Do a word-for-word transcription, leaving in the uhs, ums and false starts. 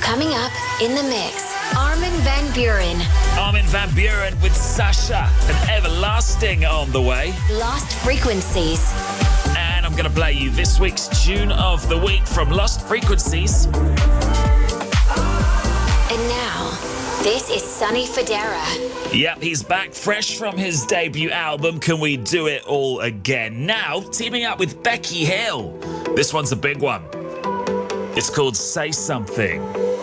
Coming up in the mix, Armin van Buuren. Armin van Buuren with Sasha and Everlasting on the way. Lost Frequencies. And I'm going to play you this week's tune of the week from Lost Frequencies. And now, this is Sonny Fodera. Yep, he's back fresh from his debut album, Can We Do It All Again? Now, teaming up with Becky Hill. This one's a big one. It's called Say Something.